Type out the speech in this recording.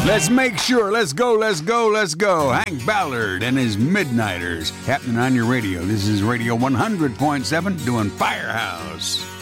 Let's make sure. Let's go, let's go, let's go. Hank Ballard and his Midnighters happening on your radio. This is Radio 100.7 doing Firehouse.